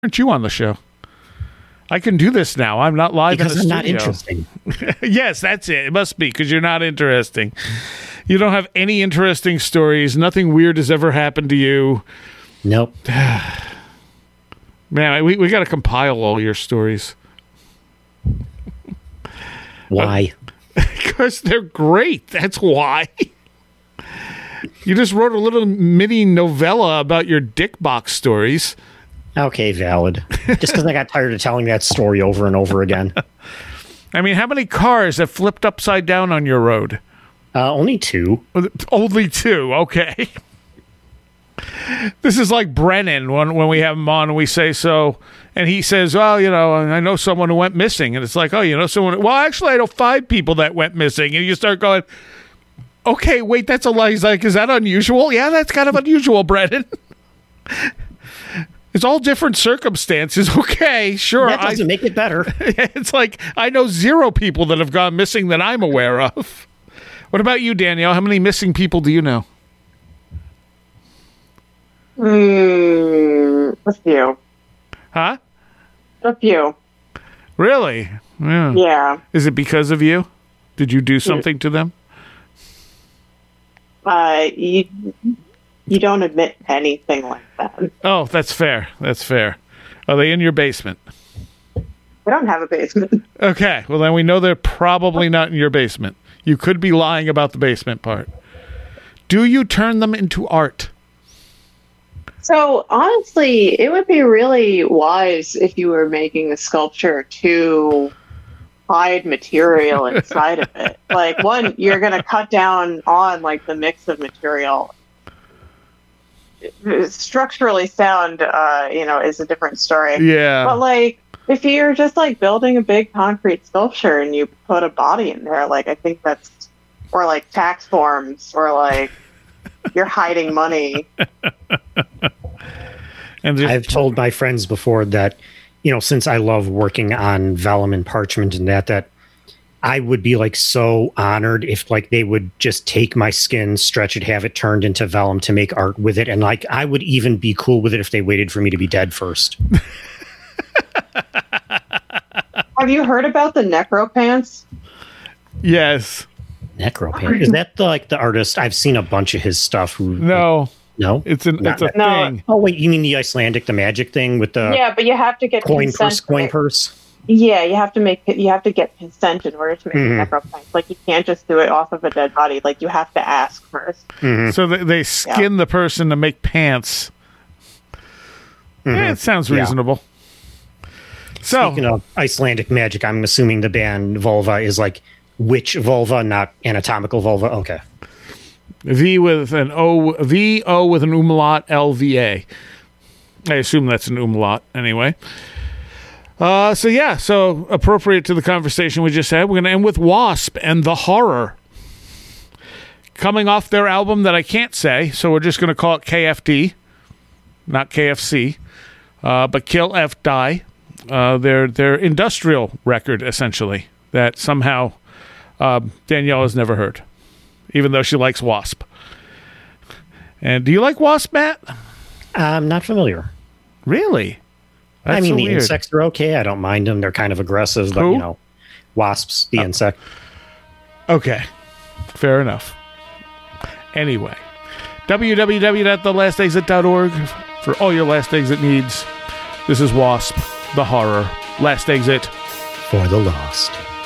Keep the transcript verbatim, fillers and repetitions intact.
aren't you on the show? I can do this now. I'm not live because in the I'm studio. not interesting. Yes, that's it. It must be because you're not interesting. You don't have any interesting stories. Nothing weird has ever happened to you. Nope. Man, we, we got to compile all your stories. Why? Because they're great. That's why. You just wrote a little mini novella about your dick box stories. Okay, valid. Just because I got tired of telling that story over and over again. I mean, how many cars have flipped upside down on your road? Uh, only two. Only two. Okay. This is like Brennan when when we have him on and we say so, and he says, "Well, you know, I know someone who went missing," and it's like, "Oh, you know someone?" Well, actually, I know five people that went missing, and you start going, "Okay, wait, that's a lie." He's like, "Is that unusual?" Yeah, that's kind of unusual, Brennan. It's all different circumstances. Okay, sure. That doesn't I, make it better. It's like I know zero people that have gone missing that I'm aware of. What about you, Danielle? How many missing people do you know? Mm, a few. Huh? A few. Really? Yeah. Yeah. Is it because of you? Did you do something to them? Uh, you, you don't admit to anything like that. Oh, that's fair. That's fair. Are they in your basement? We don't have a basement. Okay. Well, then we know they're probably not in your basement. You could be lying about the basement part. Do you turn them into art? So, honestly, it would be really wise if you were making a sculpture to hide material inside of it. Like, one, you're going to cut down on, like, the mix of material. Structurally sound, uh, you know, is a different story. Yeah. But, like, if you're just, like, building a big concrete sculpture and you put a body in there, like, I think that's... Or, like, tax forms, or, like... You're hiding money. And I've told my friends before that, you know, since I love working on vellum and parchment and that, that I would be like so honored if like they would just take my skin, stretch it, have it turned into vellum to make art with it. And like I would even be cool with it if they waited for me to be dead first. Have you heard about the necro pants? Yes. Necropant. Is that the, like the artist? I've seen a bunch of his stuff. Who, no, no, it's an Not, it's a no. thing. Oh wait, you mean the Icelandic, the magic thing with the Yeah, but you have to get coin consent purse, for coin it. purse. Yeah, you have to make it. You have to get consent in order to make Mhm. a necro pant. Like you can't just do it off of a dead body. Like you have to ask first. Mhm. So they, they skin Yeah. the person to make pants. Mhm. Yeah, it sounds Yeah. reasonable. So Speaking of Icelandic magic, I'm assuming the band Vulva is like witch vulva, not anatomical vulva. Okay. V with an O, V O with an umlaut, L V A. I assume that's an umlaut anyway. Uh, so yeah, so appropriate to the conversation we just had, we're going to end with Wasp and The Horror. Coming off their album that I can't say, so we're just going to call it K F D, not K F C, uh, but Kill F Die. Uh, their their industrial record, essentially, that somehow uh, Danielle has never heard, even though she likes Wasp. And do you like Wasp, Matt? I'm not familiar. Really? That's I mean, so the weird. insects are okay. I don't mind them. They're kind of aggressive, but Who? you know, wasps, the insect. Okay, fair enough. Anyway, w w w dot the last exit dot org for all your Last Exit needs. This is Wasp, The Horror, Last Exit. For the lost.